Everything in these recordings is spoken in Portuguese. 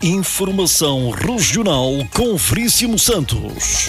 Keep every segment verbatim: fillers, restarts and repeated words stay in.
Informação Regional com Veríssimo Santos.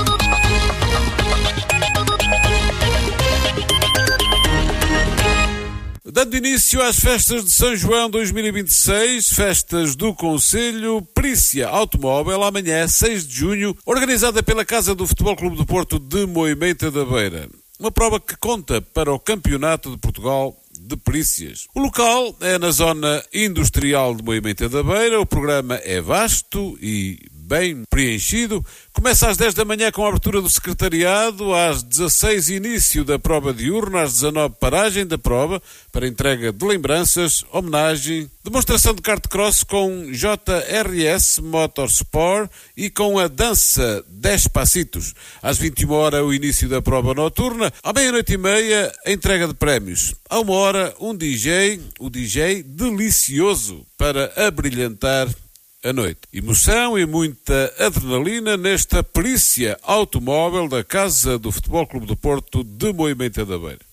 Dando início às festas de São João dois mil e vinte e seis, festas do Conselho Perícia Automóvel, amanhã, seis de junho, organizada pela Casa do Futebol Clube do Porto de Moimenta da Beira. Uma prova que conta para o Campeonato de Portugal de Perícias. O local é na zona industrial de Moimenta da Beira, o programa é vasto e bem preenchido. Começa às dez da manhã com a abertura do secretariado, às dezasseis início da prova diurna, às dezanove paragem da prova para entrega de lembranças, homenagem, demonstração de kart cross com J R S Motorsport e com a dança dez passitos. Às vinte e uma horas o início da prova noturna, à meia-noite e meia a entrega de prémios. À uma hora um D J, o D J delicioso para abrilhantar a noite. Emoção e muita adrenalina nesta perícia automóvel da Casa do Futebol Clube do Porto de Moimenta da Beira.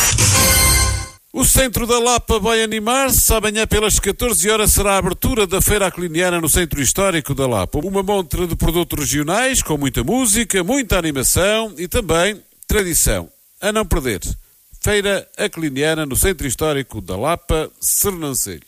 O centro da Lapa vai animar-se. Amanhã pelas catorze horas será a abertura da Feira Acliniana no Centro Histórico da Lapa. Uma montra de produtos regionais com muita música, muita animação e também tradição. A não perder. Feira Acliniana no Centro Histórico da Lapa, Sernancelho.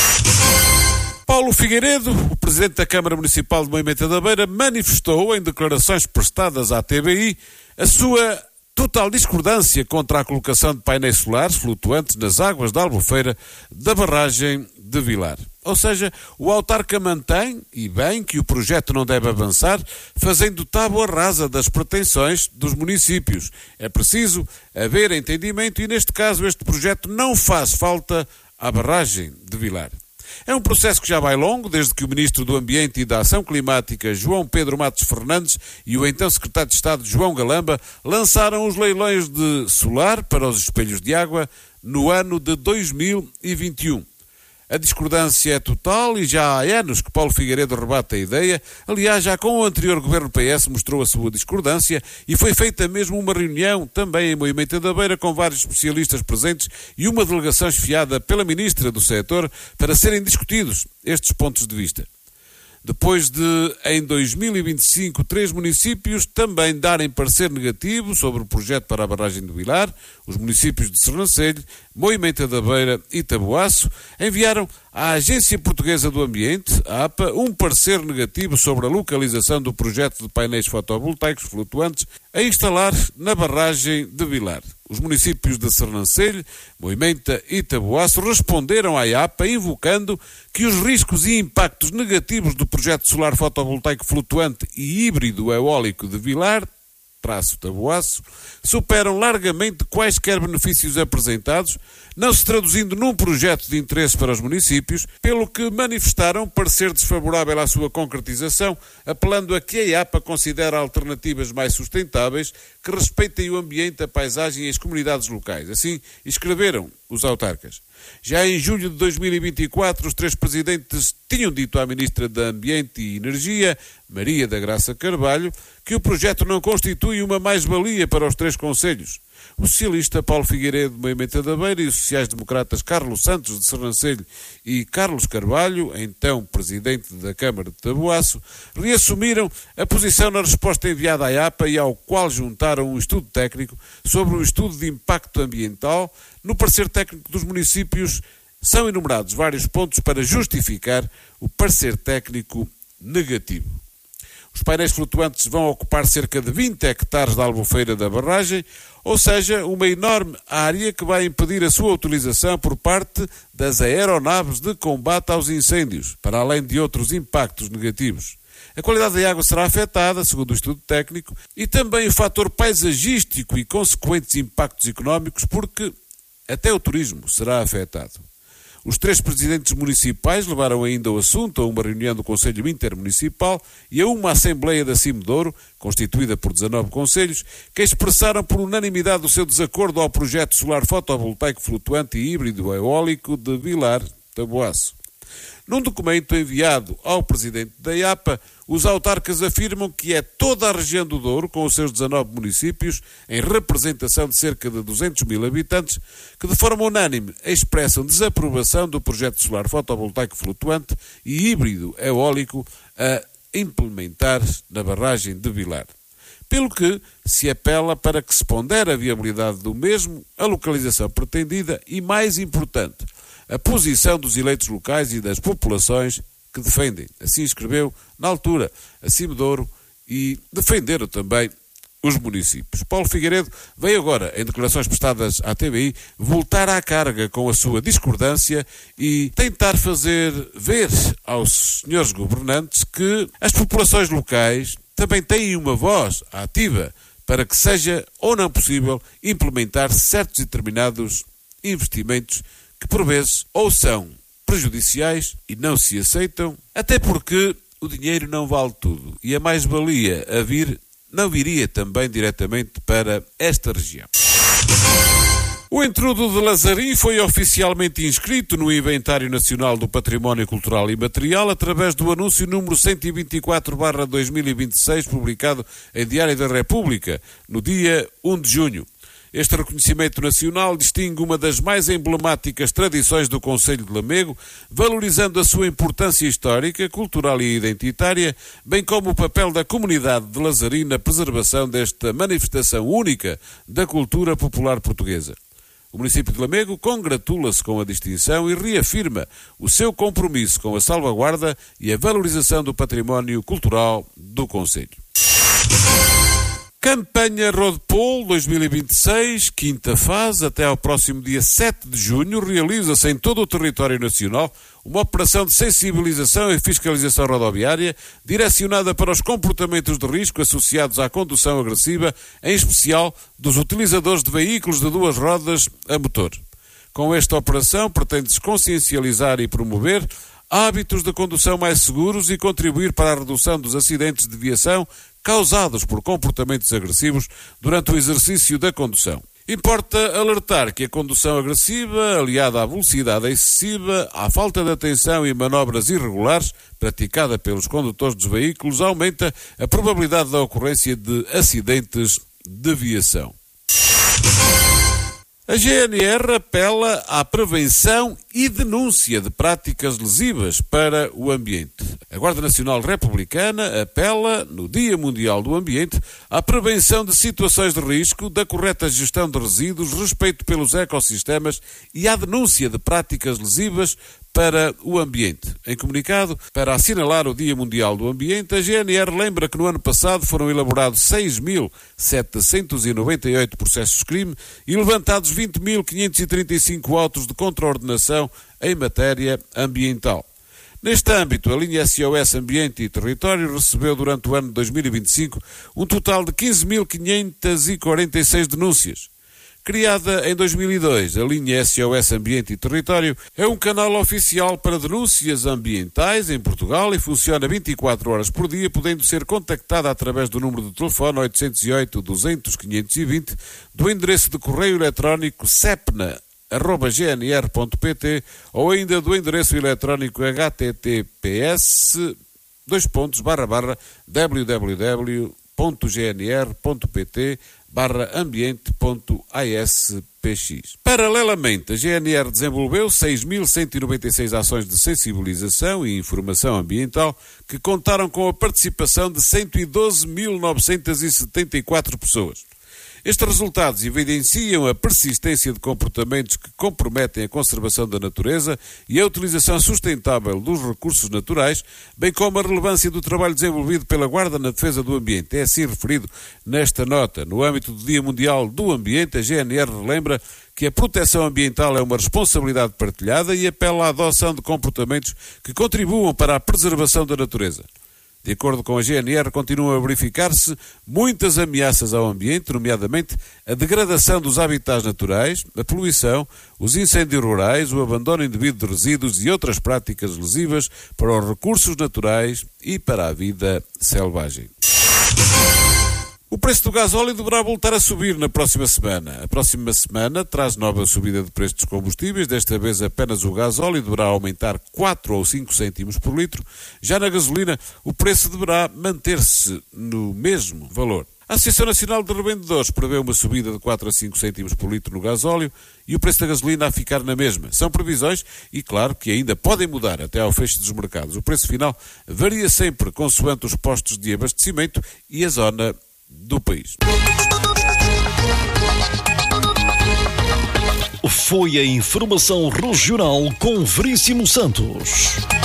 Paulo Figueiredo, o presidente da Câmara Municipal de Moimenta da Beira, manifestou em declarações prestadas à T B I a sua total discordância contra a colocação de painéis solares flutuantes nas águas da Albufeira da barragem de Vilar. Ou seja, o autarca mantém, e bem, que o projeto não deve avançar, fazendo tábua rasa das pretensões dos municípios. É preciso haver entendimento e, neste caso, este projeto não faz falta à barragem de Vilar. É um processo que já vai longo, desde que o Ministro do Ambiente e da Ação Climática, João Pedro Matos Fernandes, e o então Secretário de Estado, João Galamba, lançaram os leilões de solar para os espelhos de água no ano de dois mil e vinte e um. A discordância é total e já há anos que Paulo Figueiredo rebate a ideia. Aliás, já com o anterior governo P S mostrou a sua discordância e foi feita mesmo uma reunião também em Moimenta da Beira com vários especialistas presentes e uma delegação esfiada pela Ministra do Setor para serem discutidos estes pontos de vista. Depois de, em dois mil e vinte e cinco, três municípios também darem parecer negativo sobre o projeto para a barragem de Vilar, os municípios de Sernancelho, Moimenta da Beira e Taboaço enviaram à Agência Portuguesa do Ambiente, a APA, um parecer negativo sobre a localização do projeto de painéis fotovoltaicos flutuantes a instalar na barragem de Vilar. Os municípios de Sernancelho, Moimenta e Taboaço responderam à APA invocando que os riscos e impactos negativos do projeto solar fotovoltaico flutuante e híbrido eólico de Vilar, traço Taboaço, superam largamente quaisquer benefícios apresentados, não se traduzindo num projeto de interesse para os municípios, pelo que manifestaram parecer desfavorável à sua concretização, apelando a que a APA considere alternativas mais sustentáveis que respeitem o ambiente, a paisagem e as comunidades locais. Assim, escreveram os autarcas. Já em julho de dois mil e vinte e quatro, os três presidentes tinham dito à Ministra de Ambiente e Energia, Maria da Graça Carvalho, que o projeto não constitui uma mais-valia para os três concelhos. O socialista Paulo Figueiredo de Moimenta da Beira e os sociais-democratas Carlos Santos de Sernancelho e Carlos Carvalho, então presidente da Câmara de Taboaço, reassumiram a posição na resposta enviada à APA e ao qual juntaram um estudo técnico sobre o estudo de impacto ambiental. No parecer técnico dos municípios são enumerados vários pontos para justificar o parecer técnico negativo. Os painéis flutuantes vão ocupar cerca de vinte hectares da albufeira da barragem, ou seja, uma enorme área que vai impedir a sua utilização por parte das aeronaves de combate aos incêndios, para além de outros impactos negativos. A qualidade da água será afetada, segundo o estudo técnico, e também o fator paisagístico e consequentes impactos económicos, porque até o turismo será afetado. Os três presidentes municipais levaram ainda o assunto a uma reunião do Conselho Intermunicipal e a uma Assembleia da Cimedouro, constituída por dezanove concelhos, que expressaram por unanimidade o seu desacordo ao projeto solar fotovoltaico flutuante e híbrido eólico de Vilar, Taboaço. Num documento enviado ao presidente da I A P A, os autarcas afirmam que é toda a região do Douro, com os seus dezanove municípios, em representação de cerca de duzentos mil habitantes, que de forma unânime expressam desaprovação do projeto solar fotovoltaico flutuante e híbrido eólico a implementar na barragem de Vilar. Pelo que se apela para que se pondere a viabilidade do mesmo, a localização pretendida e, mais importante, a posição dos eleitos locais e das populações que defendem. Assim escreveu, na altura, a Cimedouro, e defenderam também os municípios. Paulo Figueiredo veio agora, em declarações prestadas à T V I, voltar à carga com a sua discordância e tentar fazer ver aos senhores governantes que as populações locais também têm uma voz ativa para que seja ou não possível implementar certos e determinados investimentos que por vezes ou são prejudiciais e não se aceitam, até porque o dinheiro não vale tudo e a mais-valia a vir não viria também diretamente para esta região. O entrudo de Lazarim foi oficialmente inscrito no Inventário Nacional do Património Cultural e Material através do anúncio número cento e vinte e quatro barra dois mil e vinte e seis, publicado em Diário da República, no dia um de junho. Este reconhecimento nacional distingue uma das mais emblemáticas tradições do Concelho de Lamego, valorizando a sua importância histórica, cultural e identitária, bem como o papel da comunidade de Lazarim na preservação desta manifestação única da cultura popular portuguesa. O município de Lamego congratula-se com a distinção e reafirma o seu compromisso com a salvaguarda e a valorização do património cultural do concelho. Campanha Rodepol dois mil e vinte e seis, quinta fase, até ao próximo dia sete de junho, realiza-se em todo o território nacional uma operação de sensibilização e fiscalização rodoviária direcionada para os comportamentos de risco associados à condução agressiva, em especial dos utilizadores de veículos de duas rodas a motor. Com esta operação, pretende-se consciencializar e promover hábitos de condução mais seguros e contribuir para a redução dos acidentes de viação causados por comportamentos agressivos durante o exercício da condução. Importa alertar que a condução agressiva, aliada à velocidade excessiva, à falta de atenção e manobras irregulares praticada pelos condutores dos veículos, aumenta a probabilidade da ocorrência de acidentes de viação. A G N R apela à prevenção e denúncia de práticas lesivas para o ambiente. A Guarda Nacional Republicana apela, no Dia Mundial do Ambiente, à prevenção de situações de risco, da correta gestão de resíduos, respeito pelos ecossistemas e à denúncia de práticas lesivas para o ambiente. Em comunicado, para assinalar o Dia Mundial do Ambiente, a G N R lembra que no ano passado foram elaborados seis mil setecentos e noventa e oito processos de crime e levantados vinte mil quinhentos e trinta e cinco autos de contraordenação em matéria ambiental. Neste âmbito, a linha S O S Ambiente e Território recebeu durante o ano de dois mil e vinte e cinco um total de quinze mil quinhentos e quarenta e seis denúncias. Criada em dois mil e dois, a linha S O S Ambiente e Território é um canal oficial para denúncias ambientais em Portugal e funciona vinte e quatro horas por dia, podendo ser contactada através do número de telefone oitocentos e oito, duzentos, quinhentos e vinte, do endereço de correio eletrónico sepna arroba g n r ponto p t ou ainda do endereço eletrónico h t t p s dois pontos barra barra w w w ponto g n r ponto p t barra ambiente ponto a s p x. Paralelamente, a G N R desenvolveu seis mil cento e noventa e seis ações de sensibilização e informação ambiental que contaram com a participação de cento e doze mil novecentos e setenta e quatro pessoas. Estes resultados evidenciam a persistência de comportamentos que comprometem a conservação da natureza e a utilização sustentável dos recursos naturais, bem como a relevância do trabalho desenvolvido pela Guarda na defesa do ambiente. É assim referido nesta nota. No âmbito do Dia Mundial do Ambiente, a G N R relembra que a proteção ambiental é uma responsabilidade partilhada e apela à adoção de comportamentos que contribuam para a preservação da natureza. De acordo com a G N R, continuam a verificar-se muitas ameaças ao ambiente, nomeadamente a degradação dos habitats naturais, a poluição, os incêndios rurais, o abandono indevido de resíduos e outras práticas lesivas para os recursos naturais e para a vida selvagem. O preço do gasóleo deverá voltar a subir na próxima semana. A próxima semana traz nova subida de preços dos combustíveis, desta vez apenas o gasóleo deverá aumentar quatro ou cinco cêntimos por litro. Já na gasolina, o preço deverá manter-se no mesmo valor. A Associação Nacional de Revendedores prevê uma subida de quatro a cinco cêntimos por litro no gasóleo e o preço da gasolina a ficar na mesma. São previsões e, claro, que ainda podem mudar até ao fecho dos mercados. O preço final varia sempre consoante os postos de abastecimento e a zona do país. Foi a informação regional com Veríssimo Santos.